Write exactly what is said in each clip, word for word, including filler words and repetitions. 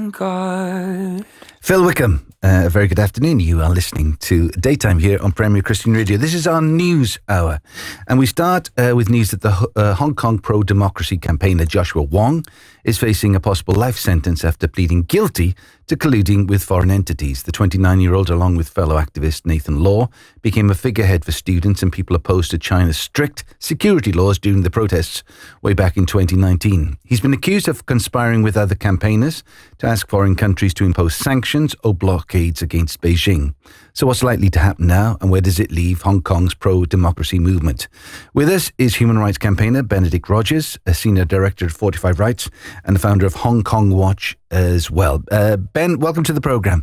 God. Phil Wickham, uh, a very good afternoon. You are listening to Daytime here on Premier Christian Radio. This is our news hour. And we start uh, with news that the uh, Hong Kong pro-democracy campaigner Joshua Wong is facing a possible life sentence after pleading guilty to colluding with foreign entities. The twenty-nine-year-old, along with fellow activist Nathan Law, became a figurehead for students and people opposed to China's strict security laws during the protests way back in twenty nineteen. He's been accused of conspiring with other campaigners to ask foreign countries to impose sanctions or blockades against Beijing. So what's likely to happen now, and where does it leave Hong Kong's pro-democracy movement? With us is human rights campaigner Benedict Rogers, a senior director at forty-five Rights and the founder of Hong Kong Watch as well. Uh, Ben, welcome to the programme.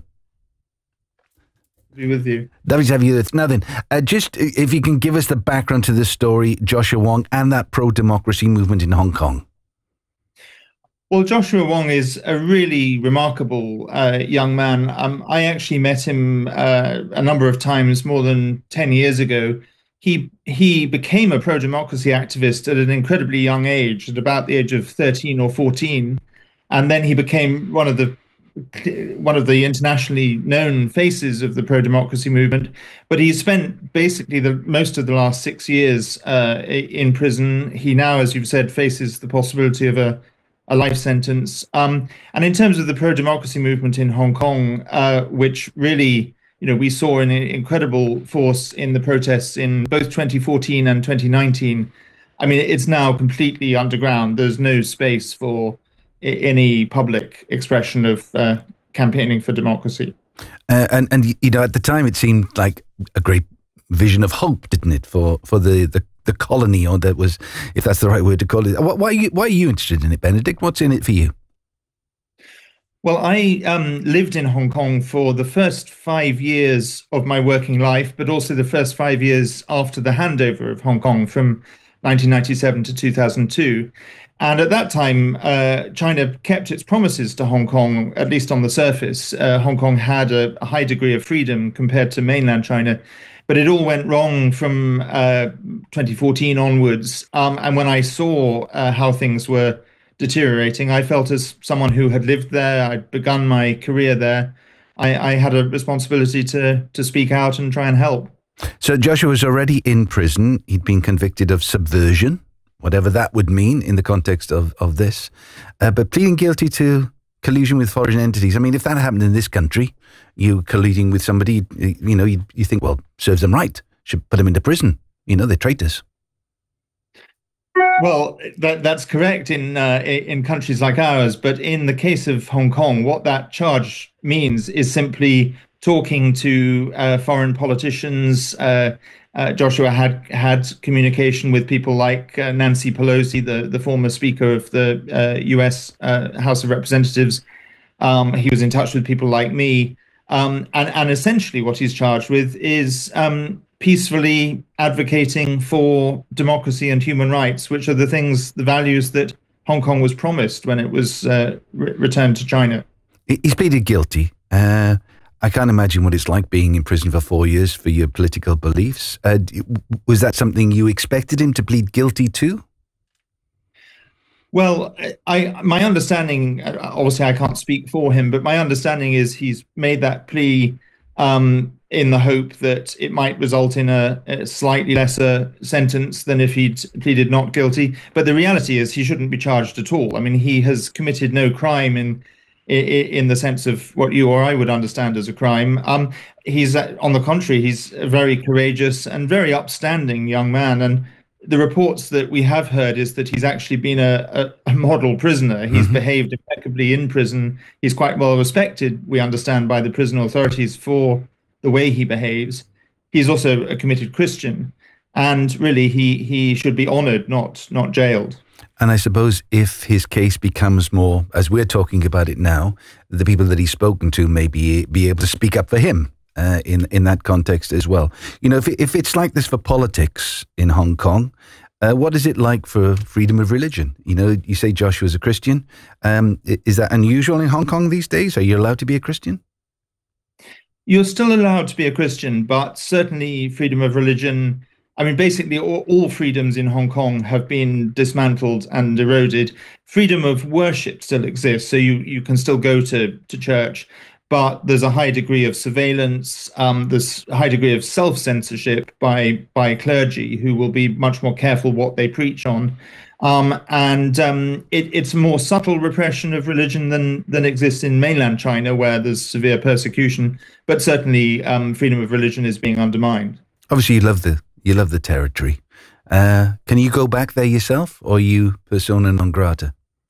Be with you. Lovely to have you. It's nothing. Uh, just if you can give us the background to this story, Joshua Wong, and that pro-democracy movement in Hong Kong. Well, Joshua Wong is a really remarkable uh, young man. Um, I actually met him uh, a number of times more than ten years ago. He he became a pro-democracy activist at an incredibly young age, at about the age of thirteen or fourteen, and then he became one of the one of the internationally known faces of the pro-democracy movement. But he spent basically the most of the last six years uh, in prison. He now, as you've said, faces the possibility of a a life sentence. Um, and in terms of the pro-democracy movement in Hong Kong, uh, which really, you know, we saw an incredible force in the protests in both twenty fourteen and twenty nineteen. I mean, it's now completely underground. There's no space for I- any public expression of uh, campaigning for democracy. Uh, and, and, you know, at the time it seemed like a great vision of hope, didn't it, for, for the, the the colony, or that was, if that's the right word to call it. Why are you, why are you interested in it, Benedict? What's in it for you? Well, I um, lived in Hong Kong for the first five years of my working life, but also the first five years after the handover of Hong Kong from nineteen ninety-seven to two thousand two. And at that time, uh, China kept its promises to Hong Kong, at least on the surface. Uh, Hong Kong had a, a high degree of freedom compared to mainland China. But it all went wrong from uh, twenty fourteen onwards. Um, and when I saw uh, how things were deteriorating, I felt, as someone who had lived there, I'd begun my career there, I, I had a responsibility to to speak out and try and help. So Joshua was already in prison. He'd been convicted of subversion, whatever that would mean in the context of, of this, uh, but pleading guilty to collusion with foreign entities. I mean, if that happened in this country, you colluding with somebody, you know, you, you think, well, serves them right, should put them into prison. You know, they're traitors. Well, that, that's correct in uh, in countries like ours. But in the case of Hong Kong, what that charge means is simply talking to uh, foreign politicians. Uh, uh, Joshua had had communication with people like uh, Nancy Pelosi, the, the former Speaker of the uh, U S uh, House of Representatives. Um, he was in touch with people like me. Um, and, and essentially what he's charged with is um, peacefully advocating for democracy and human rights, which are the things, the values that Hong Kong was promised when it was uh, re- returned to China. He's pleaded guilty. Uh, I can't imagine what it's like being in prison for four years for your political beliefs. Uh, was that something you expected him to plead guilty to? Well, I my understanding, obviously I can't speak for him, but my understanding is he's made that plea um, in the hope that it might result in a, a slightly lesser sentence than if he'd pleaded not guilty. But the reality is he shouldn't be charged at all. I mean, he has committed no crime in in the sense of what you or I would understand as a crime. Um, he's, on the contrary, he's a very courageous and very upstanding young man. And the reports that we have heard is that he's actually been a, a, a model prisoner. He's mm-hmm. behaved impeccably in prison. He's quite well respected, we understand, by the prison authorities for the way he behaves. He's also a committed Christian. And really, he, he should be honored, not not jailed. And I suppose if his case becomes more, as we're talking about it now, the people that he's spoken to may be, be able to speak up for him uh, in, in that context as well. You know, if, if it's like this for politics in Hong Kong, uh, what is it like for freedom of religion? You know, you say Joshua's a Christian. Um, is that unusual in Hong Kong these days? Are you allowed to be a Christian? You're still allowed to be a Christian, but certainly freedom of religion I mean, basically all, all freedoms in Hong Kong have been dismantled and eroded. Freedom of worship still exists, so you, you can still go to, to church, but there's a high degree of surveillance. Um, there's a high degree of self-censorship by by clergy who will be much more careful what they preach on. Um, and um, it, it's a more subtle repression of religion than than exists in mainland China, where there's severe persecution. But certainly, um, freedom of religion is being undermined. Obviously, you love the you love the territory. Uh, can you go back there yourself, or are you persona non grata?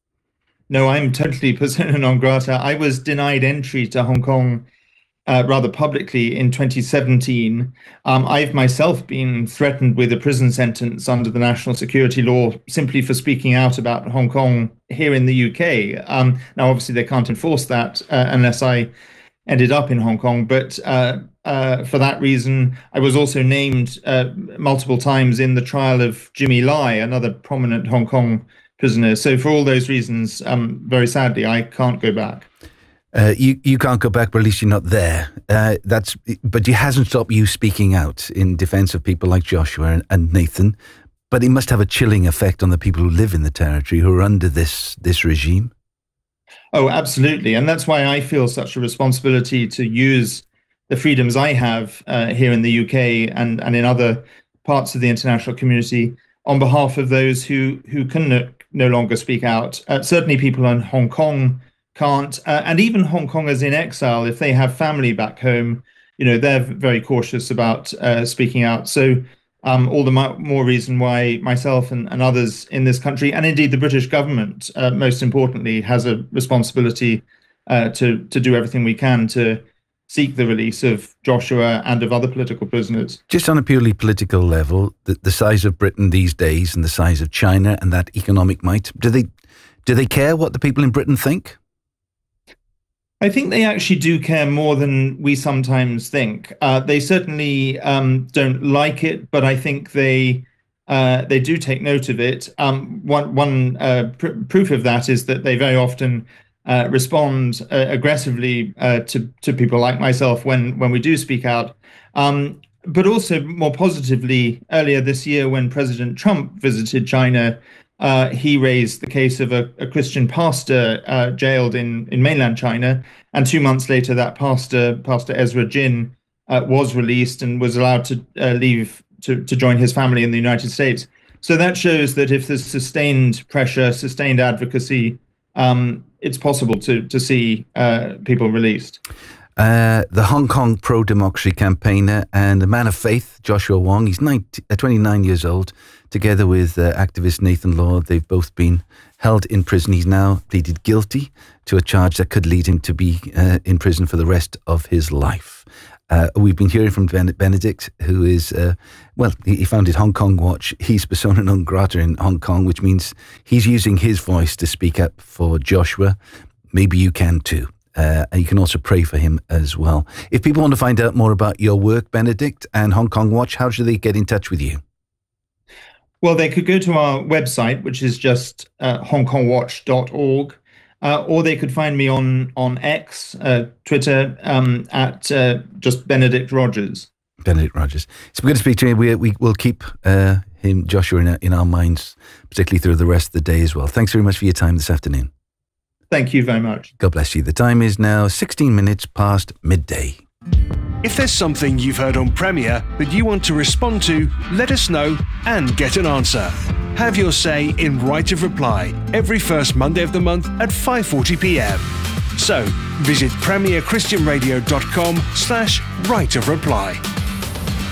No, I'm totally persona non grata. I was denied entry to Hong Kong Uh, rather publicly in twenty seventeen. Um, I've myself been threatened with a prison sentence under the national security law simply for speaking out about Hong Kong here in the U K. Um, now, obviously, they can't enforce that uh, unless I ended up in Hong Kong. But uh, uh, for that reason, I was also named uh, multiple times in the trial of Jimmy Lai, another prominent Hong Kong prisoner. So for all those reasons, um, very sadly, I can't go back. Uh, you you can't go back, but at least you're not there. Uh, that's but it hasn't stopped you speaking out in defence of people like Joshua and, and Nathan. But it must have a chilling effect on the people who live in the territory who are under this this regime. Oh, absolutely, and that's why I feel such a responsibility to use the freedoms I have uh, here in the U K and and in other parts of the international community on behalf of those who who can no, no longer speak out. Uh, certainly, people in Hong Kong can't, uh, and even Hong Kongers in exile, if they have family back home, you know, they're very cautious about uh, speaking out. So um, all the mo- more reason why myself and, and others in this country, and indeed the British government, uh, most importantly, has a responsibility uh, to to do everything we can to seek the release of Joshua and of other political prisoners. Just on a purely political level, the, the size of Britain these days and the size of China and that economic might, do they do they care what the people in Britain think? I think they actually do care more than we sometimes think. Uh, they certainly um, don't like it, but I think they uh, they do take note of it. Um, one one uh, pr- proof of that is that they very often uh, respond uh, aggressively uh, to to people like myself when when we do speak out. Um, but also more positively, earlier this year when President Trump visited China, Uh, he raised the case of a, a Christian pastor uh, jailed in, in mainland China. And two months later, that pastor, Pastor Ezra Jin, uh, was released and was allowed to uh, leave to, to join his family in the United States. So that shows that if there's sustained pressure, sustained advocacy, um, it's possible to, to see uh, people released. Uh, the Hong Kong pro-democracy campaigner and a man of faith, Joshua Wong, he's ninety, uh, twenty-nine years old, together with uh, activist Nathan Law. They've both been held in prison. He's now pleaded guilty to a charge that could lead him to be uh, in prison for the rest of his life. Uh, we've been hearing from Ben- Benedict, who is, uh, well, he, he founded Hong Kong Watch. He's persona non grata in Hong Kong, which means he's using his voice to speak up for Joshua. Maybe you can too. Uh, and you can also pray for him as well. If people want to find out more about your work, Benedict, and Hong Kong Watch, how should they get in touch with you? Well, they could go to our website, which is just uh, hong kong watch dot org, uh, or they could find me on on X, uh, Twitter, um, at uh, just Benedict Rogers. Benedict Rogers. It's been good to speak to you. We, we will keep uh, him, Joshua, in our, in our minds, particularly through the rest of the day as well. Thanks very much for your time this afternoon. Thank you very much. God bless you. The time is now sixteen minutes past midday. If there's something you've heard on Premier that you want to respond to, let us know and get an answer. Have your say in Right of Reply every first Monday of the month at five forty p.m. So visit premier christian radio dot com slash right of reply.